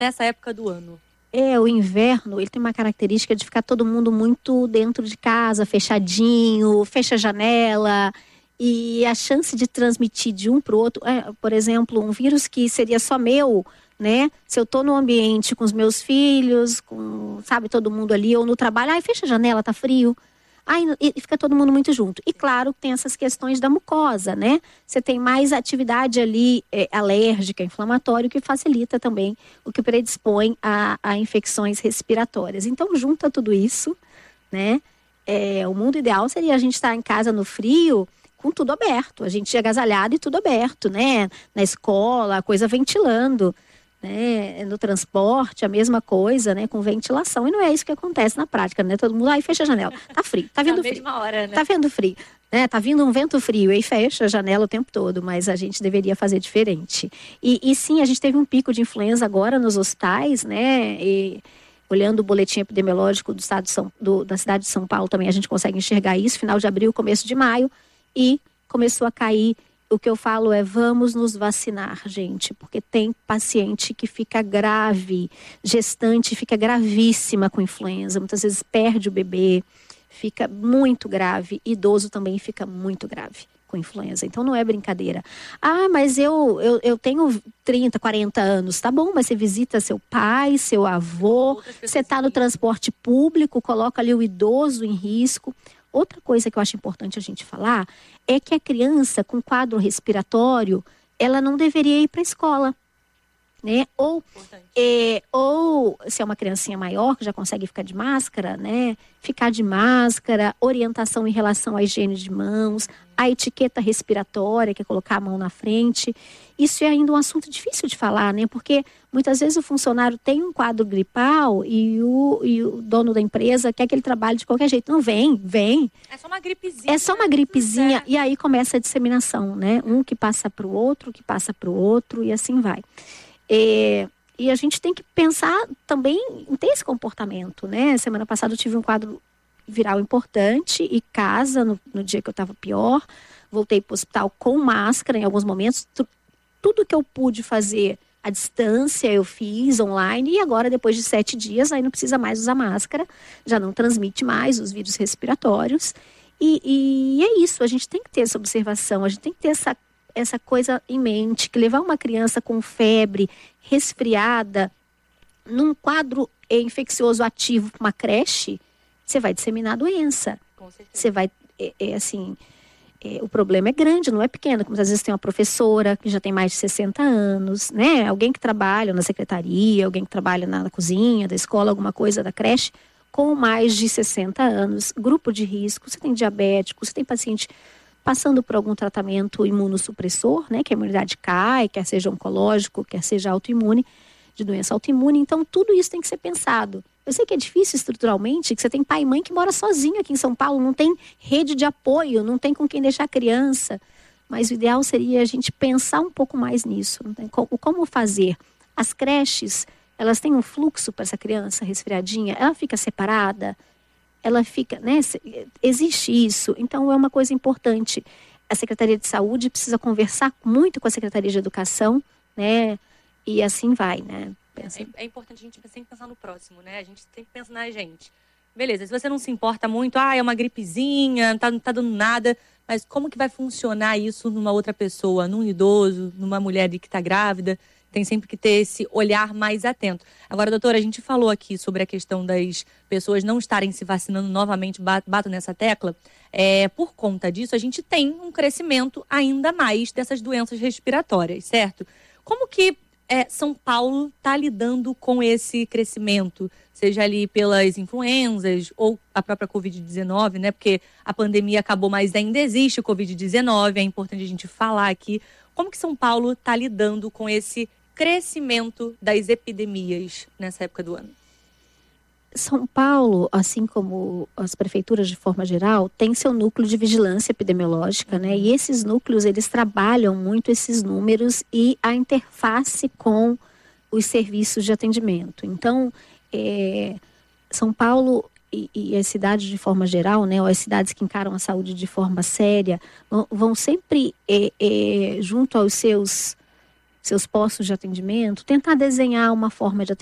nessa época do ano? O inverno, ele tem uma característica de ficar todo mundo muito dentro de casa, fechadinho, fecha a janela, e a chance de transmitir de um para o outro, por exemplo, um vírus que seria só meu, né? Se eu estou no ambiente com os meus filhos, com, sabe, todo mundo ali, ou no trabalho, fecha a janela, tá frio. E fica todo mundo muito junto. E claro, tem essas questões da mucosa, né? Você tem mais atividade ali alérgica, inflamatória, o que facilita também, o que predispõe a infecções respiratórias. Então, junta tudo isso, né? O mundo ideal seria a gente estar em casa no frio, com tudo aberto. A gente agasalhado e tudo aberto, né? Na escola, a coisa ventilando. Né, no transporte, a mesma coisa, né, com ventilação, e não é isso que acontece na prática, né, todo mundo, fecha a janela, tá frio, tá vindo frio, hora, né? Tá vendo frio, né, tá vindo um vento frio, aí fecha a janela o tempo todo, mas a gente deveria fazer diferente, e sim, a gente teve um pico de influenza agora nos hospitais, né, e olhando o boletim epidemiológico do estado da cidade de São Paulo também a gente consegue enxergar isso, final de abril, começo de maio, e começou a cair. O que eu falo vamos nos vacinar, gente, porque tem paciente que fica grave, gestante fica gravíssima com influenza, muitas vezes perde o bebê, fica muito grave, idoso também fica muito grave com influenza, então não é brincadeira. Mas eu tenho 30, 40 anos, tá bom, mas você visita seu pai, seu avô, você está no transporte público, coloca ali o idoso em risco. Outra coisa que eu acho importante a gente falar é que a criança com quadro respiratório, ela não deveria ir para a escola, né? Ou se é uma criancinha maior que já consegue ficar de máscara, né? Ficar de máscara, orientação em relação à higiene de mãos, a etiqueta respiratória, que é colocar a mão na frente. Isso é ainda um assunto difícil de falar, né? Porque muitas vezes o funcionário tem um quadro gripal e o dono da empresa quer que ele trabalhe de qualquer jeito. Não, vem. É só uma gripezinha. É só uma gripezinha e aí começa a disseminação, né? Um que passa para o outro, que passa para o outro e assim vai. E a gente tem que pensar também em ter esse comportamento, né? Semana passada eu tive um quadro viral importante e casa no dia que eu estava pior. Voltei para o hospital com máscara em alguns momentos. Tudo que eu pude fazer à distância eu fiz online e agora depois de 7 dias aí não precisa mais usar máscara. Já não transmite mais os vírus respiratórios. E é isso, a gente tem que ter essa observação, a gente tem que ter essa coisa em mente, que levar uma criança com febre, resfriada, num quadro infeccioso ativo para uma creche, você vai disseminar a doença. Com certeza. Você vai, o problema é grande, não é pequeno. Como às vezes tem uma professora que já tem mais de 60 anos, né? Alguém que trabalha na secretaria, alguém que trabalha na cozinha da escola, alguma coisa da creche, com mais de 60 anos, grupo de risco, você tem diabético, você tem paciente passando por algum tratamento imunossupressor, né, que a imunidade cai, quer seja oncológico, quer seja autoimune, de doença autoimune. Então, tudo isso tem que ser pensado. Eu sei que é difícil estruturalmente, que você tem pai e mãe que mora sozinho aqui em São Paulo, não tem rede de apoio, não tem com quem deixar a criança. Mas o ideal seria a gente pensar um pouco mais nisso. Não tem como fazer. As creches, elas têm um fluxo para essa criança resfriadinha, ela fica separada, ela fica, né? Existe isso. Então, é uma coisa importante. A Secretaria de Saúde precisa conversar muito com a Secretaria de Educação, né? E assim vai, né? É importante a gente sempre pensar no próximo, né? A gente tem que pensar na gente. Beleza, se você não se importa muito, é uma gripezinha, não tá dando nada, mas como que vai funcionar isso numa outra pessoa, num idoso, numa mulher que está grávida? Tem sempre que ter esse olhar mais atento. Agora, doutora, a gente falou aqui sobre a questão das pessoas não estarem se vacinando novamente, bato nessa tecla. Por conta disso, a gente tem um crescimento ainda mais dessas doenças respiratórias, certo? Como que São Paulo está lidando com esse crescimento? Seja ali pelas influenzas ou a própria Covid-19, né? Porque a pandemia acabou, mas ainda existe o Covid-19, é importante a gente falar aqui. Como que São Paulo está lidando com esse crescimento das epidemias nessa época do ano? São Paulo, assim como as prefeituras de forma geral, tem seu núcleo de vigilância epidemiológica, né? E esses núcleos, eles trabalham muito esses números e a interface com os serviços de atendimento. Então, São Paulo e as cidades de forma geral, né? Ou as cidades que encaram a saúde de forma séria, vão sempre junto aos seus seus postos de atendimento, tentar desenhar uma forma de